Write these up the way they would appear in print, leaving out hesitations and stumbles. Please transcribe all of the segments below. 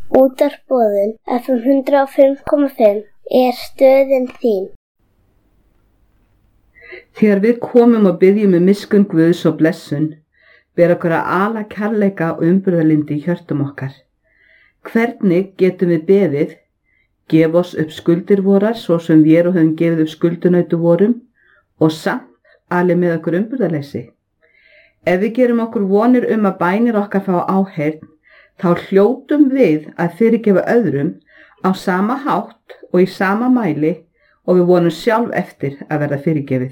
Útvarpsboðun FM 105,5 stöðin þín. Þegar við komum og byggjum miskunn Guðs og blessun, ber okkur að ala kærleika og umburðarlyndi í hjörtum okkar. Hvernig getum við beðið, gef oss upp skuldir vorar svo sem við höfum gefið upp skuldunautu vorum og samt ali með okkur umburðarleysi? Ef við gerum okkur vonir að bænir okkar fá áheyrn, þá hljótum við að fyrirgefa öðrum á sama hátt og í sama mæli og við vonum sjálf eftir að verða fyrirgefið.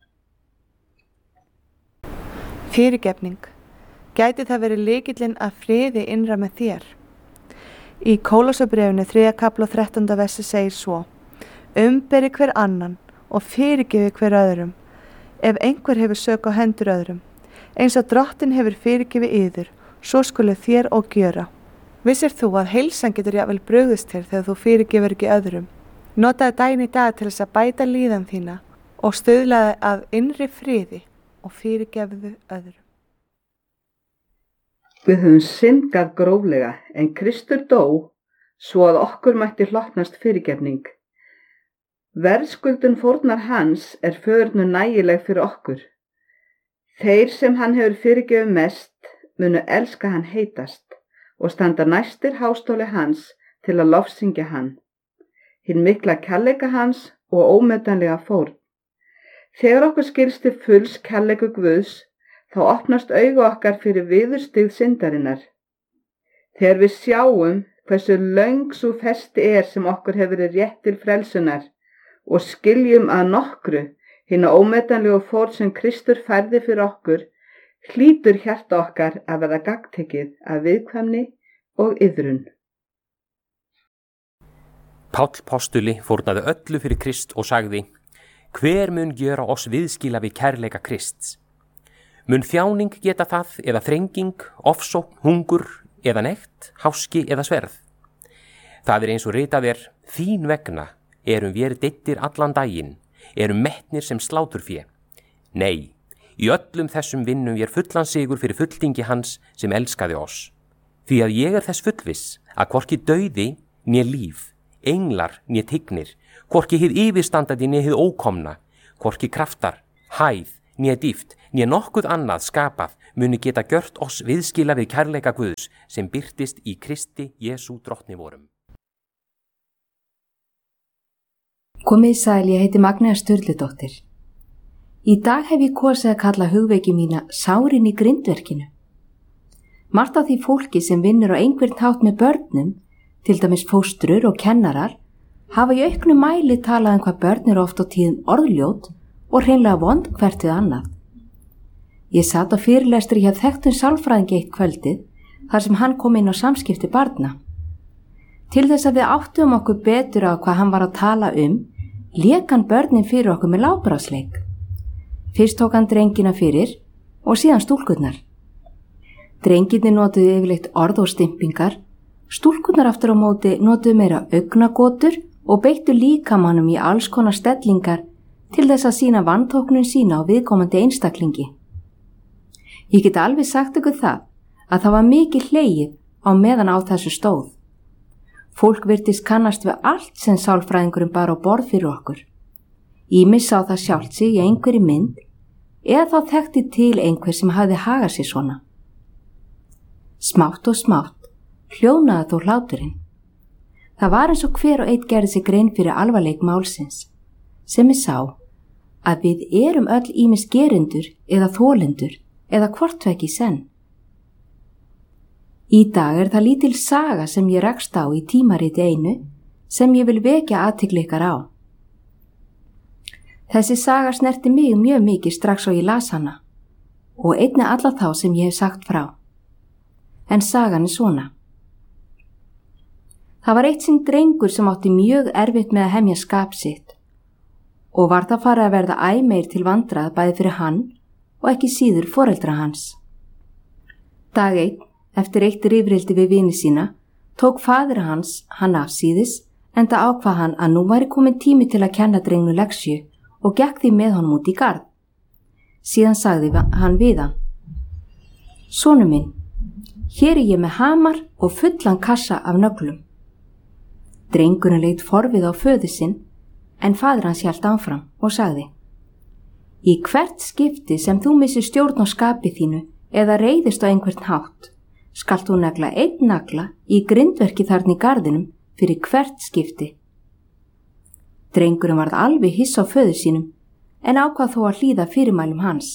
Fyrirgefning. Gæti það verið lykillinn að friði innra með þér? Í Kólossabréfinu 3. kafla 13. versi segir svo: Umberi hver annan og fyrirgefi hver öðrum, ef einhver hefur sök á hendur öðrum, eins og Drottinn hefur fyrirgefið yður, svo skulu þér og gjöra. Vissir þú að heilsan getur jafnvel brugðist þér þegar þú fyrirgefur ekki öðrum? Notaðu daginn í dag til þess að bæta líðan þína og stuðlaðu að innri friði og fyrirgefðu öðrum. Við höfum syndgað gróflega, en Kristur dó svo að okkur mætti hlotnast fyrirgefning. Verðskuldun fórnar hans föðurnu nægileg fyrir okkur. Þeir sem hann hefur fyrirgefið mest munu elska hann heitast og standa næstir hástóli hans til að lofsyngja hann. Hinn mikla kærleika hans og ómetanlega fórn. Þegar okkur skilst til fulls kærleiku Guðs, þá opnast augu okkar fyrir viðurstigð syndarinnar. Þegar við sjáum hversu löng sú festi sem okkur hefur verið rétt til frelsunar og skiljum að nokkru hina ómetanlegu fórn sem Kristur færði fyrir okkur, hlýtur hjarta okkar að verða gagntekið af viðkvæmni og iðrun. Páll postuli fórnaði öllu fyrir Krist og sagði: Hver mun gjöra oss viðskila við kærleika Krists? Mun þjáning geta það, eða þrenging, ofsókn, hungur, eða nekt, háski eða sverð? Það eins og ritað þín vegna erum vér deittir allan daginn, erum metnir sem sláturfé. Nei, í öllum þessum vinnum vér fullan sigur fyrir fulltingi hans sem elskaði oss. Því að ég þess fullviss að hvorki dauði né líf, englar né tignir, hvorki hið yfirstandandi né hið ókomna, hvorki kraftar, hæð, né dýft, né nokkuð annað skapað muni geta gjört oss viðskila við kærleika Guðs sem birtist í Kristi Jesú drottni vorum. Komið sæl, ég heiti Magnea Sturludóttir. Í dag hef ég kosið að kalla hugveiki mína sárin í grindverkinu. Margt af því fólki sem vinnur á einhvern hátt með börnum, til dæmis fóstrur og kennarar, hafa í auknum mæli talað hvað börn eru oft á tíðum orðljót og hreinlega vond hvert við annað. Ég sat á fyrirlestri hjá þekktum sálfræðingi eitt kvöldið þar sem hann kom inn á samskipti barna. Til þess að við áttum okkur betur á hvað hann var að tala lék hann börnin fyrir okkur með lágbrásleik. Fyrst tók hann drengina fyrir og síðan stúlkurnar. Drengirnir notuðu yfirleitt orð og stimpingar, stúlkurnar aftur á móti notuðu meira augnagotur og beittu líkamannum í alls konar stellingar til þess að sýna vantóknun sína á viðkomandi einstaklingi. Ég get alveg sagt ykkur það að það var mikið hlegið á meðan á þessu stóð. Fólk virtist kannast við allt sem sálfræðingurinn bar á borð fyrir okkur. Ýmis sá það sjálft sig í einhverri mynd eða þá þekkti til einhver sem hafði hagað sér svona. Smátt og smátt hljónaði þó hláturinn. Það var eins og hver og einn gerði sig grein fyrir alvarleik málsins, sem sá að við erum öll ýmis gerendur eða þolendur eða hvorttveggja í senn. Í dag það lítil saga sem ég rekst á í tímariti einu sem ég vil vekja athygli ykkar á. Þessi saga snerti mig mjög mikið strax og ég las hana og einnig alla þá sem ég hef sagt frá. En sagan svona. Það var eitt sinn drengur sem átti mjög erfitt með að hemja skap sitt og var það farið að verða æ meir til vandrað bæði fyrir hann og ekki síður foreldra hans. Dag einn, eftir eitt rifrildi við vini sína, tók faðir hans hann afsíðis enda ákvað hann að nú væri komin tími til að kenna drengnu leksju og gekk því með honum út í garð. Síðan sagði hann við hann: Sonur minn, Hér er ég með hamar og fullan kassa af nöglum. Drengurinn leit forvið á föður sinn, en faðir hans hélt áfram og sagði: Í hvert skipti sem þú missir stjórn á skapi þínu eða reiðist á einhvern hátt, skalt þú negla einn nagla í grindverki þarna í garðinum fyrir hvert skipti. Drengurinn varð alveg hiss á föður sínum, en ákvað þó að hlýða fyrirmælum hans.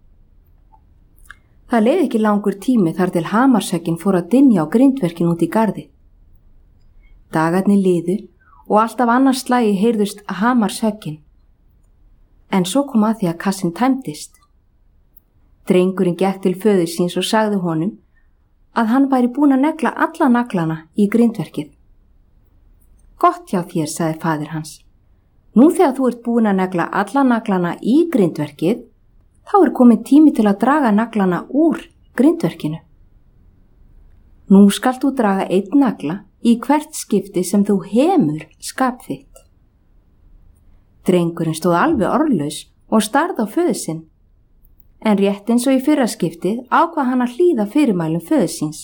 Það leið ekki langur tími þar til hamarshöggin fór að dynja á grindverkin út í garði. Dagarnir liðu og alltaf annars slagi heyrðust hamarshöggin. En svo kom að því að kassin tæmdist. Drengurinn gekk til föður síns og sagði honum að hann væri búinn að negla alla naglana í grindverkið. Gott hjá þér, sagði faðir hans. Nú þegar þú ert búinn að negla alla naglana í grindverkið, þá er komið tími til að draga naglana úr grindverkinu. Nú skalt þú draga einn nagla í hvert skipti sem þú hemur skap þitt. Drengurinn stóð alveg orðlaus og starði á föður sinn, en rétt eins og í fyrra skiptið ákvað hann að hlýða fyrirmælum föður síns.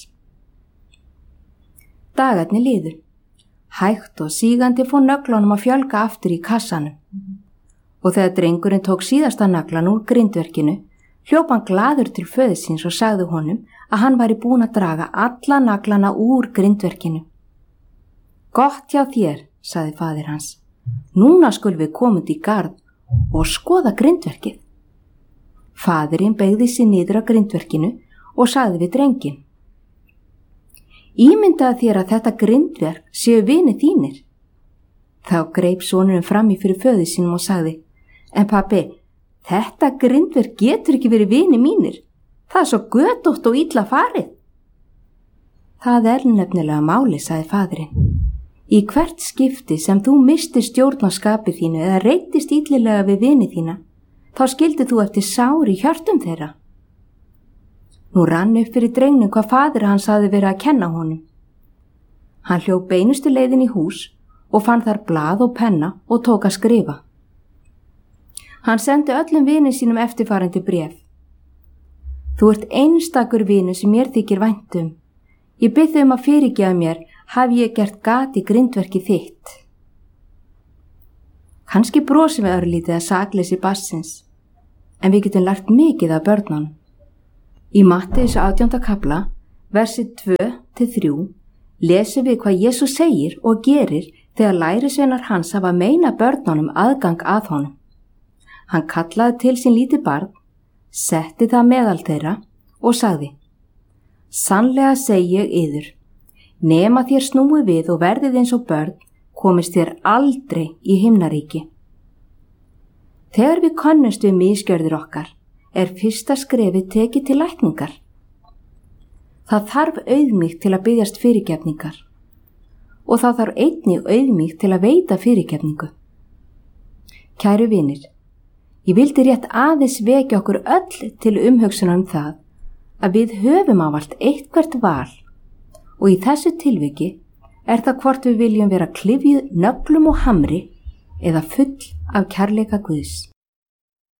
Dagarnir liðu. Hægt og sígandi fór nöglunum að fjölga aftur í kassanum. Og þegar drengurinn tók síðasta naglan úr grindverkinu, hljóp hann glaður til föður síns og sagði honum að hann væri búinn að draga alla naglana úr grindverkinu. Gott hjá þér, sagði faðir hans. Núna skulum við koma út í garð og skoða grindverkið. Faðirinn beygði sig niður á grindverkinu og sagði við drenginn: Ímyndaðu þér að þetta grindverk séu vinir þínir. Þá greip sonurinn fram í fyrir föður sínum og sagði: En pabbi, þetta grindverk getur ekki verið vinir mínir. Það er svo götótt og illa farið. Það er nefnilega máli, sagði faðirinn. Í hvert skipti sem þú mistir stjórn á skapi þínu eða reittist illilega við vini þína, þá skildir þú eftir sár í hjörtum þeirra. Nú rann upp fyrir drengnum hvað faðir hans hafði verið að kenna honum. Hann hljóp beinustu leiðin í hús og fann þar blað og penna og tók að skrifa. Hann sendi öllum vinum sínum eftirfarandi bréf. Þú ert einstakur vinur sem mér þykir vænt um. Ég bið þig að fyrirgefa mér, hafi ég gert gat í grindverki þitt. Kannski brosum við örlítið að sakleysi barnsins, en við getum lært mikið af börnunum. Í Matteus 18. kafla, versi 2-3, lesum við hvað Jesús segir og gerir þegar lærisveinar hans hafa meina börnunum aðgang að honum. Hann kallaði til sín lítið barn, setti það meðal þeirra og sagði: Sannlega segi ég yður, nema þér snúi við og verðið eins og börn, komist þér aldrei í himnaríki. Þegar við könnumst við misgjörðir okkar, er fyrsta skrefið tekið til lækningar. Það þarf auðmýkt til að biðjast fyrirgefningar og það þarf einnig auðmýkt til að veita fyrirgefningu. Kæru vinir, ég vildi rétt aðeins vekja okkur öll til umhugsunar það að við höfum ávallt eitthvert val og í þessu tilviki er það hvort við viljum vera klyfjuð nöglum og hamri eða full af kærleika Guðs.